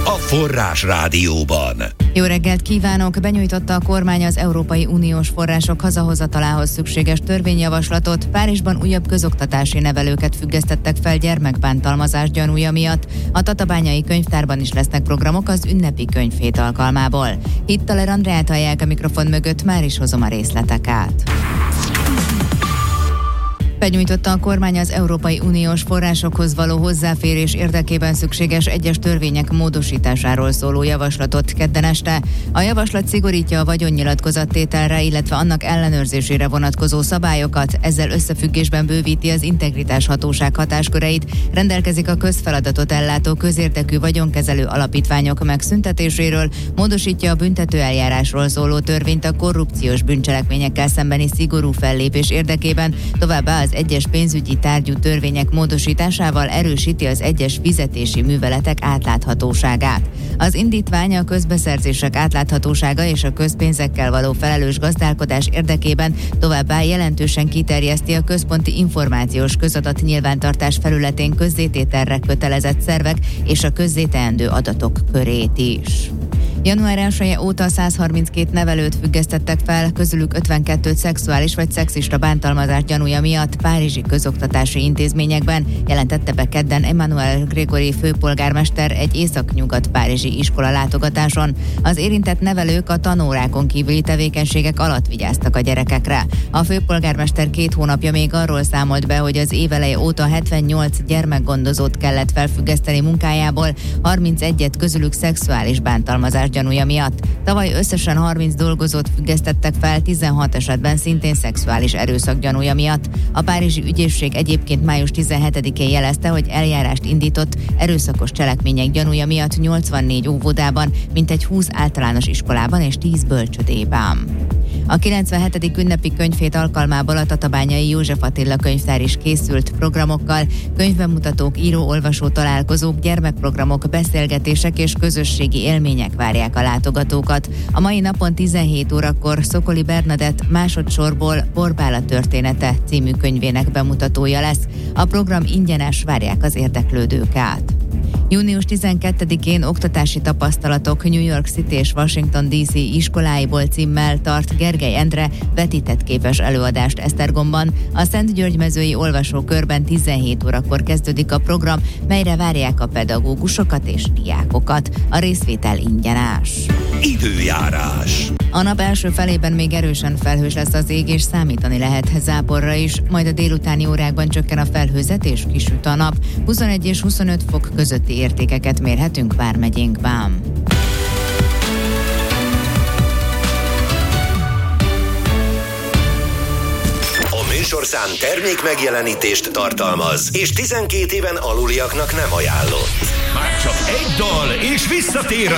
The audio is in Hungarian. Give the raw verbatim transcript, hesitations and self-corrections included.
a Forrás Rádióban. Jó reggelt kívánok! Benyújtotta a kormány az Európai Uniós források hazahozatalához szükséges törvényjavaslatot. Párizsban újabb közoktatási nevelőket függesztettek fel gyermekbántalmazás gyanúja miatt. A tatabányai könyvtárban is lesznek programok az ünnepi könyvhét alkalmából. Hittaler Andreát hallják a mikrofon mögött, már is hozom a részleteket. Benyújtotta a kormány az Európai Uniós forrásokhoz való hozzáférés érdekében szükséges egyes törvények módosításáról szóló javaslatot kedden este. A javaslat szigorítja a vagyonnyilatkozattételre, illetve annak ellenőrzésére vonatkozó szabályokat, ezzel összefüggésben bővíti az integritás hatóság hatásköreit, rendelkezik a közfeladatot ellátó közérdekű vagyonkezelő alapítványok megszüntetéséről, módosítja a büntetőeljárásról szóló törvényt a korrupciós bűncselekményekkel szembeni szigorú fellépés érdekében, továbbá az egyes pénzügyi tárgyú törvények módosításával erősíti az egyes fizetési műveletek átláthatóságát. Az indítvány a közbeszerzések átláthatósága és a közpénzekkel való felelős gazdálkodás érdekében továbbá jelentősen kiterjeszti a központi információs közadat nyilvántartás felületén közzétételre kötelezett szervek és a közzéteendő adatok körét is. január elseje óta százharminckét nevelőt függesztettek fel, közülük ötvenkettőt szexuális vagy szexista bántalmazás gyanúja miatt párizsi közoktatási intézményekben, jelentette be kedden Emmanuel Grégory főpolgármester egy északnyugat párizsi iskola látogatáson. Az érintett nevelők a tanórákon kívüli tevékenységek alatt vigyáztak a gyerekekre. A főpolgármester két hónapja még arról számolt be, hogy az éveleje óta hetvennyolc gyermekgondozót kellett felfüggeszteni munkájából, harmincegyet közülük szexuális bántalmazás gyanúja miatt. Tavaly összesen harminc dolgozót függesztettek fel, tizenhat esetben szintén szexuális erőszak gyanúja miatt. A párizsi ügyészség egyébként május tizenhetedikén jelezte, hogy eljárást indított erőszakos cselekmények gyanúja miatt nyolcvannégy óvodában, mintegy húsz általános iskolában és tíz bölcsödében. A kilencvenhetedik ünnepi könyvhét alkalmából a tatabányai József Attila könyvtár is készült programokkal, könyvbemutatók, író-olvasó találkozók, gyermekprogramok, beszélgetések és közösségi élmények várják a látogatókat. A mai napon tizenhét órakor Szokoli Bernadett Másodsorból Borbála története című könyvének bemutatója lesz. A program ingyenes, várják az érdeklődőket. június tizenkettedikén oktatási tapasztalatok New York City és Washington dé cé iskoláiból címmel tart Gergely Endre vetített képes előadást Esztergomban. A Szentgyörgymezői olvasókörben tizenhét órakor kezdődik a program, melyre várják a pedagógusokat és diákokat. A részvétel ingyenes. Időjárás. A nap első felében még erősen felhős lesz az ég, és számítani lehet záporra is, majd a délutáni órákban csökken a felhőzet és kisüt a nap. huszonegy és huszonöt fok közötti értékeket mérhetünk vármegyénkben. A műsorszám termék megjelenítést tartalmaz, és tizenkét éven aluliaknak nem ajánlott. Már csak egy dal, és visszatér